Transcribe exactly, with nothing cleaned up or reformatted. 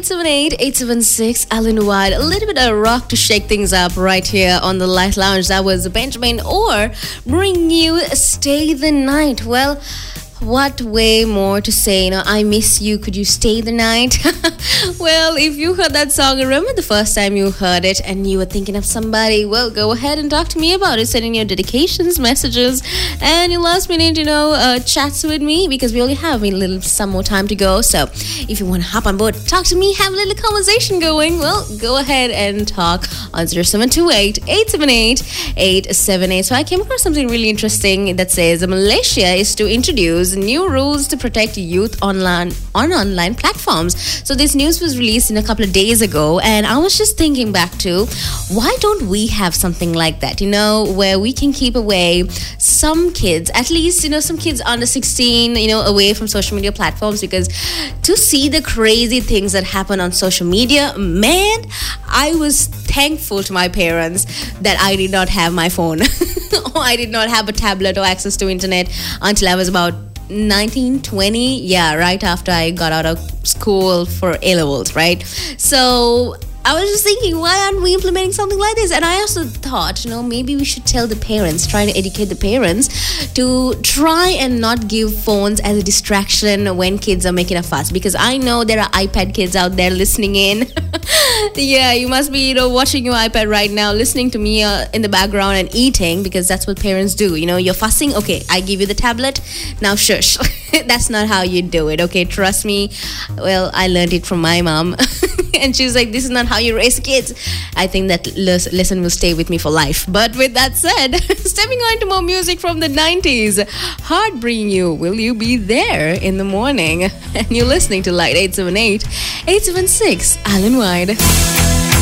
eight seven eight, eight seven six, Alan White. A little bit of rock to shake things up right here on the Light Lounge. That was Benjamin Orr bring you Stay the Night. Well, what way more to say, you know, I miss you, could you stay the night? Well, if you heard that song, remember the first time you heard it and you were thinking of somebody, well, go ahead and talk to me about it. Send in your dedications, messages, and your last minute, you know, uh, chats with me, because we only have a little some more time to go. So if you want to hop on board, talk to me, have a little conversation going, well, go ahead and talk on zero seven two eight, eight seven eight, eight seven eight. So I came across something really interesting that says Malaysia is to introduce new rules to protect youth online on online platforms. So this news was released in a couple of days ago, and I was just thinking back to, why don't we have something like that, you know, where we can keep away some kids, at least, you know, some kids under sixteen, you know, away from social media platforms, because to see the crazy things that happen on social media, man, I was thankful to my parents that I did not have my phone or I did not have a tablet or access to internet until I was about nineteen, twenty, yeah, right after I got out of school for A-levels, right? So I was just thinking, why aren't we implementing something like this? And I also thought, you know, maybe we should tell the parents, try to educate the parents to try and not give phones as a distraction when kids are making a fuss. Because I know there are iPad kids out there listening in. Yeah, you must be, you know, watching your iPad right now, listening to me uh, in the background and eating, because that's what parents do. You know, you're fussing, okay, I give you the tablet, now shush. That's not how you do it, okay? Trust me. Well, I learned it from my mom. And she was like, this is not how you raise kids. I think that les- lesson will stay with me for life. But with that said, stepping on to more music from the nineties. Heart bring you, will you be there in the morning? And you're listening to Light eight seven eight, eight seven six, Alan White.